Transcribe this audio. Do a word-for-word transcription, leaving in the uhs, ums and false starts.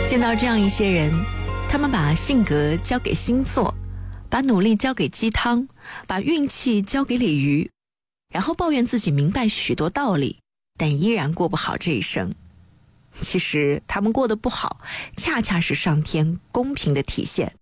见到这样一些人，他们把性格交给星座，把努力交给鸡汤，把运气交给鲤鱼，然后抱怨自己明白许多道理，但依然过不好这一生。其实他们过得不好，恰恰是上天公平的体现。